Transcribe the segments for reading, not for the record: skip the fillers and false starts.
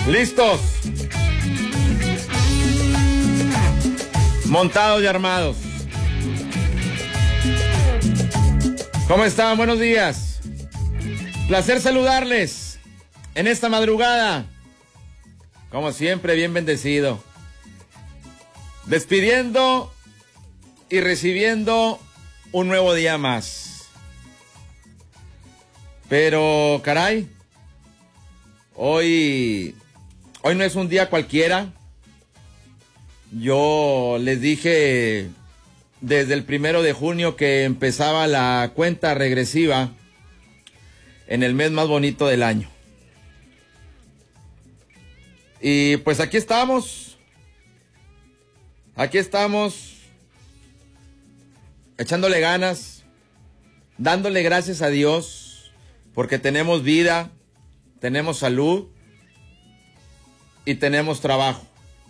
¿Listos? Montados y armados. ¿Cómo están? Buenos días. Placer saludarles en esta madrugada. Como siempre, bien bendecido. Despidiendo y recibiendo un nuevo día más. Pero, caray, hoy no es un día cualquiera. Yo les dije desde el 1 de junio que empezaba la cuenta regresiva en el mes más bonito del año. Y pues aquí estamos, echándole ganas, dándole gracias a Dios, porque tenemos vida, tenemos salud y tenemos trabajo.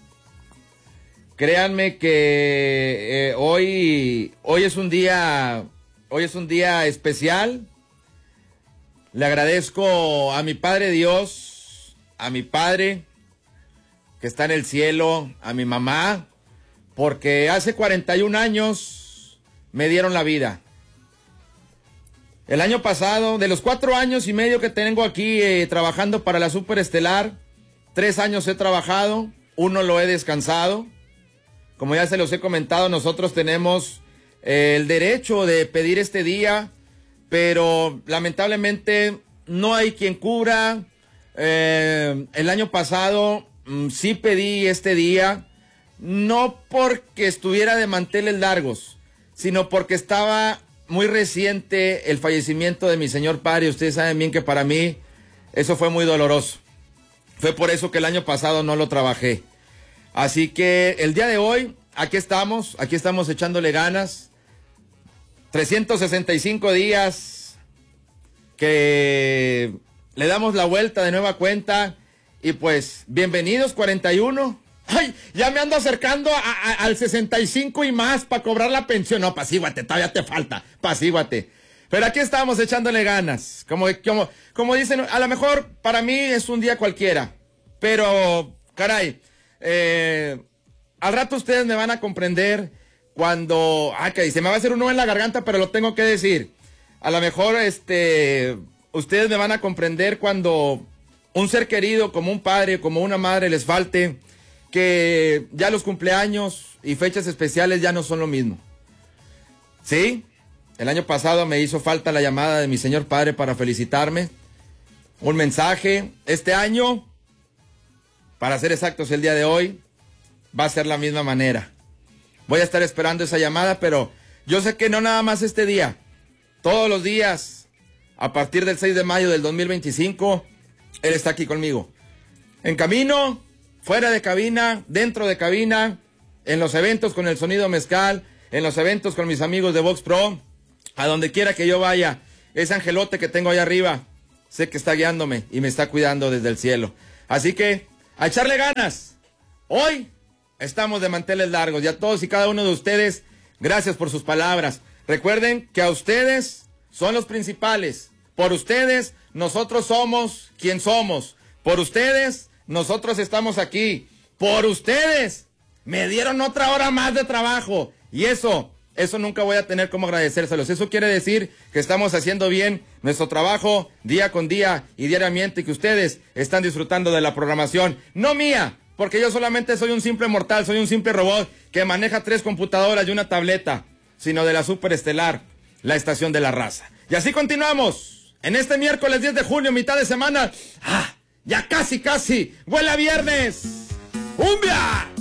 Créanme que hoy es un día especial. Le agradezco a mi Padre Dios, a mi Padre que está en el cielo, a mi mamá, porque hace 41 años me dieron la vida. El año pasado, de los 4 años y medio que tengo aquí trabajando para la Superestelar, 3 años he trabajado, 1 lo he descansado. Como ya se los he comentado, nosotros tenemos el derecho de pedir este día, pero lamentablemente no hay quien cubra. El año pasado sí pedí este día, no porque estuviera de manteles largos, sino porque estaba muy reciente el fallecimiento de mi señor padre. Ustedes saben bien que para mí eso fue muy doloroso. Fue por eso que el año pasado no lo trabajé. Así que el día de hoy, aquí estamos echándole ganas. 365 días que le damos la vuelta de nueva cuenta. Y pues, bienvenidos 41. ¡Ay! Ya me ando acercando al 65 y más para cobrar la pensión. No, pasíguate, todavía te falta, pasíguate. Pero aquí estamos echándole ganas. Como dicen, a lo mejor para mí es un día cualquiera. Pero, caray, al rato ustedes me van a comprender cuando... que se me va a hacer un nudo en la garganta, pero lo tengo que decir. A lo mejor, ustedes me van a comprender cuando un ser querido, como un padre, como una madre, les falte, que ya los cumpleaños y fechas especiales ya no son lo mismo. ¿Sí? El año pasado me hizo falta la llamada de mi señor padre para felicitarme. Un mensaje. Este año, para ser exactos, el día de hoy, va a ser la misma manera. Voy a estar esperando esa llamada, pero yo sé que no nada más este día. Todos los días, a partir del 6 de mayo del 2025, él está aquí conmigo. En camino, fuera de cabina, dentro de cabina, en los eventos con el Sonido Mezcal, en los eventos con mis amigos de Vox Pro, a donde quiera que yo vaya, ese angelote que tengo allá arriba, sé que está guiándome y me está cuidando desde el cielo. Así que, a echarle ganas. Hoy estamos de manteles largos y a todos y cada uno de ustedes, gracias por sus palabras. Recuerden que a ustedes son los principales. Por ustedes, nosotros somos quien somos. Por ustedes, nosotros estamos aquí. Por ustedes, me dieron otra hora más de trabajo. Y eso nunca voy a tener cómo agradecérselos. Eso quiere decir que estamos haciendo bien nuestro trabajo día con día y diariamente, y que ustedes están disfrutando de la programación. No mía, porque yo solamente soy un simple mortal, soy un simple robot que maneja 3 computadoras y una tableta, sino de la Superestelar, la estación de la raza. Y así continuamos en este miércoles 10 de junio, mitad de semana. Ya casi, huele a viernes. ¡Cumbia!